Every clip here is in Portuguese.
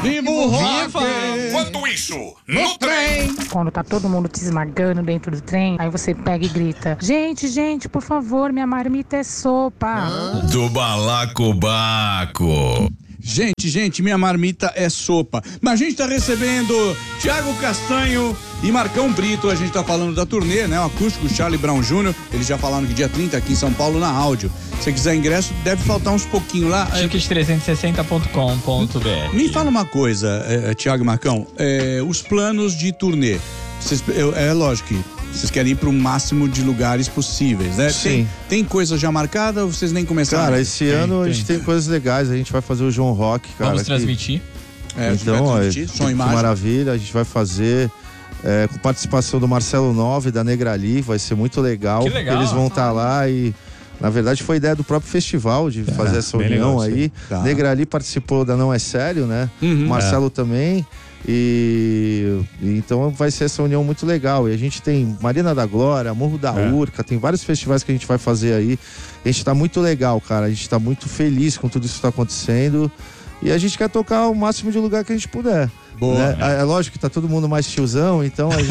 Viva o rock! Quando isso? No trem! Quando tá todo mundo te esmagando dentro do trem, aí você pega e grita: gente, por favor, minha marmita é sopa. Do Balacobaco. Gente, minha marmita é sopa. Mas a gente tá recebendo Thiago Castanho e Marcão Brito. A gente tá falando da turnê, né? O acústico Charlie Brown Jr. Eles já falaram que dia 30 aqui em São Paulo na áudio. Se você quiser ingresso, deve faltar uns pouquinhos lá. Ticket360.com.br. Me fala uma coisa, Thiago e Marcão. Os planos de turnê. É lógico que vocês querem ir para o máximo de lugares possíveis, né? Sim. Tem coisa já marcada ou vocês nem começaram? Cara, esse ano a gente tem coisas legais. A gente vai fazer o João Rock, cara. Vamos transmitir. Então, som e imagem. Maravilha. A gente vai fazer com participação do Marcelo Nove, da Negrali. Vai ser muito legal. Que legal. Eles vão estar lá e... Na verdade, foi ideia do próprio festival de fazer essa união legal, aí. Tá. Negrali participou da Não É Sério, né? Marcelo também. E então vai ser essa união muito legal. E a gente tem Marina da Glória, Morro da Urca, tem vários festivais que a gente vai fazer aí. A gente tá muito legal, cara. A gente tá muito feliz com tudo isso que tá acontecendo. E a gente quer tocar o máximo de lugar que a gente puder. Boa. Né? É lógico que tá todo mundo mais tiozão, então a gente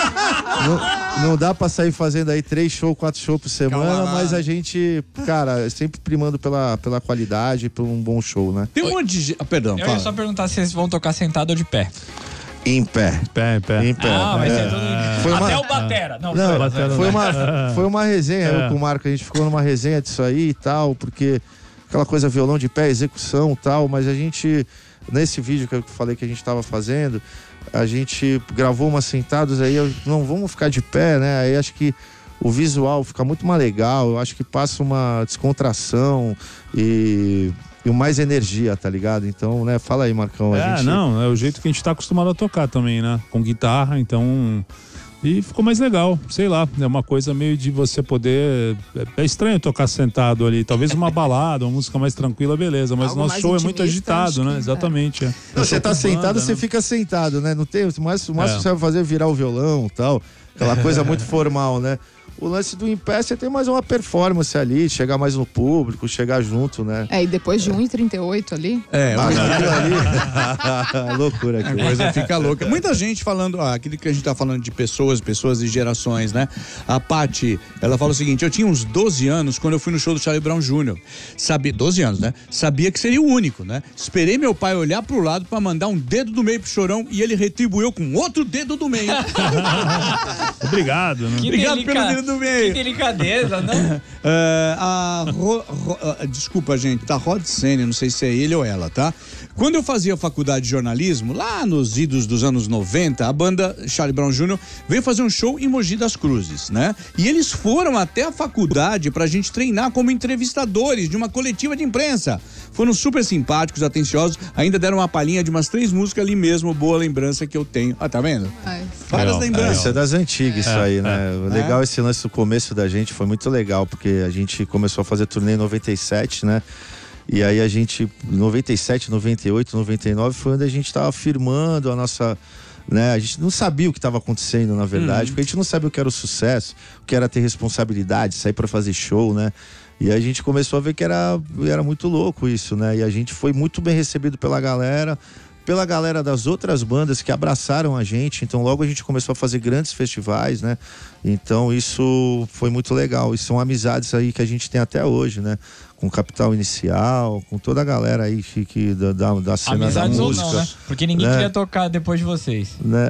não dá pra sair fazendo aí 3 shows, 4 shows por semana, mas a gente, cara, sempre primando pela qualidade, por um bom show, né? Tem um monte de gente... Perdão, Eu fala. ia só perguntar se vocês vão tocar sentado ou de pé. Em pé. Pé. Em pé. Ah, vai ser tudo... Foi Até uma- o batera. Não, Foi uma resenha, eu com o Marco, a gente ficou numa resenha disso aí e tal, porque aquela coisa violão de pé, execução e tal, mas a gente, nesse vídeo que eu falei que a gente tava fazendo, a gente gravou umas sentadas aí, não vamos ficar de pé, né? Aí acho que o visual fica muito mais legal, eu acho que passa uma descontração e mais energia, tá ligado? Então, né, fala aí, Marcão. É o jeito que a gente tá acostumado a tocar também, né? Com guitarra, então... E ficou mais legal, sei lá, é uma coisa meio de você poder... É estranho tocar sentado ali, talvez uma balada, uma música mais tranquila, beleza, mas o nosso show é muito agitado, né? Exatamente. Você tá sentado, você fica sentado, né? Não tem, o máximo que você vai fazer é virar o violão e tal, aquela coisa muito formal, né? O lance do em pé, você tem mais uma performance ali, chegar mais no público, chegar junto, né? E depois de 1,38 ali. Aquilo ali. Loucura aqui. A coisa fica louca. Muita gente falando, aquilo que a gente tá falando de pessoas e gerações, né? A Paty, ela fala o seguinte: eu tinha uns 12 anos quando eu fui no show do Charlie Brown Jr. 12 anos, né? Sabia que seria o único, né? Esperei meu pai olhar pro lado pra mandar um dedo do meio pro Chorão e ele retribuiu com outro dedo do meio. Obrigado, né? Obrigado pelo dedo do meio. Que delicadeza, não? Desculpa, gente, tá Rod Senna, não sei se é ele ou ela, tá? Quando eu fazia faculdade de jornalismo, lá nos idos dos anos 90, a banda Charlie Brown Jr. veio fazer um show em Mogi das Cruzes, né? E eles foram até a faculdade pra gente treinar como entrevistadores de uma coletiva de imprensa. Foram super simpáticos, atenciosos, ainda deram uma palhinha de umas 3 músicas ali mesmo, boa lembrança que eu tenho. Tá vendo? Várias lembranças. Isso é das antigas, isso aí, né? Legal esse lance do começo da gente, foi muito legal, porque a gente começou a fazer turnê em 97, né? E aí a gente, 97, 98, 99, foi onde a gente tava firmando a nossa... Né? A gente não sabia o que estava acontecendo, na verdade, porque a gente não sabia o que era o sucesso, o que era ter responsabilidade, sair para fazer show, né? E a gente começou a ver que era muito louco isso, né? E a gente foi muito bem recebido pela galera das outras bandas que abraçaram a gente. Então logo a gente começou a fazer grandes festivais, né? Então isso foi muito legal. E são amizades aí que a gente tem até hoje, né? Com Capital Inicial, com toda a galera aí da cena amizades da música. ou não, né? Porque ninguém queria tocar depois de vocês. Né?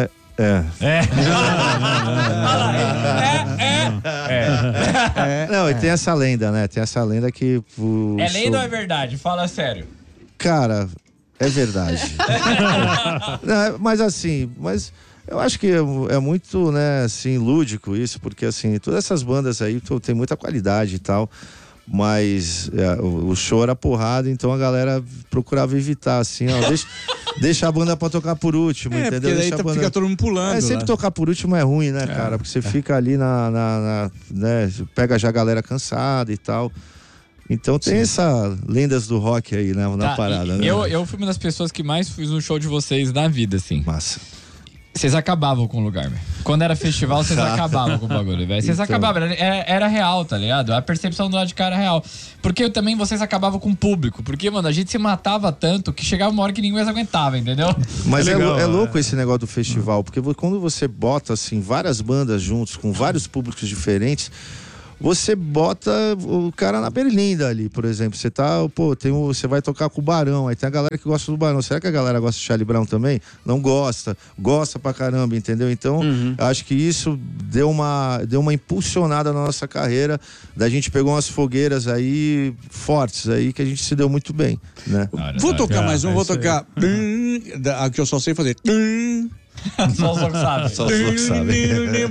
Não, e tem essa lenda, né? Tem essa lenda que... É lenda ou é verdade? Fala sério. Cara, é verdade. Não, mas assim, eu acho que é muito, né, assim, lúdico isso, porque assim, todas essas bandas aí tem muita qualidade e tal, mas o show era porrada, então a galera procurava evitar, assim, ó, deixa a banda pra tocar por último, entendeu? Porque daí deixa a banda... fica todo mundo pulando. sempre tocar por último é ruim, né, cara? Porque você fica ali né, pega já a galera cansada e tal. Então tem essa lendas do rock aí, né, na parada, né? Eu fui uma das pessoas que mais fiz um show de vocês na vida, assim. Massa. Vocês acabavam com o lugar, velho. Quando era festival, vocês acabavam com o bagulho, velho. Vocês acabavam, era real, tá ligado? A percepção do lado de cá era real. Porque também vocês acabavam com o público. Porque, mano, a gente se matava tanto que chegava uma hora que ninguém mais aguentava, entendeu? Mas legal, é louco esse negócio do festival, porque quando você bota, assim, várias bandas juntos, com vários públicos diferentes, você bota o cara na berlinda ali, por exemplo. Você tá, você vai tocar com o Barão, aí tem a galera que gosta do Barão. Será que a galera gosta de Charlie Brown também? Não gosta pra caramba, entendeu? Então, eu acho que isso deu uma impulsionada na nossa carreira. Da gente pegou umas fogueiras aí fortes aí que a gente se deu muito bem, né? Vou tocar mais um, vou tocar a que eu só sei fazer. Só os loucos sabem. Só os loucos sabem.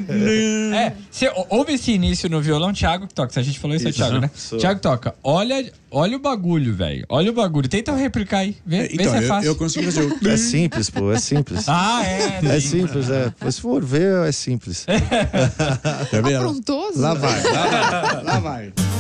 Ouve esse início no violão, Thiago que toca. Se a gente falou isso, é o Thiago, né? Thiago toca. Olha o bagulho, velho. Olha o bagulho. Tenta replicar aí. Vê Então, se é fácil. eu consegui fazer o... É simples, pô, é simples. É simples, é. Se for ver, é simples. Tá vendo? Afrontoso. Lá vai.